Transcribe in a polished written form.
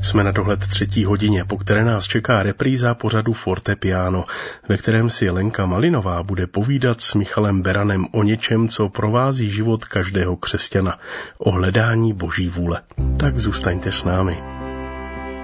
Jsme na dohled 3. hodině, po které nás čeká repríza pořadu Fortepiano, ve kterém si Lenka Malinová bude povídat s Michalem Beranem o něčem, co provází život každého křesťana, o hledání Boží vůle. Tak zůstaňte s námi.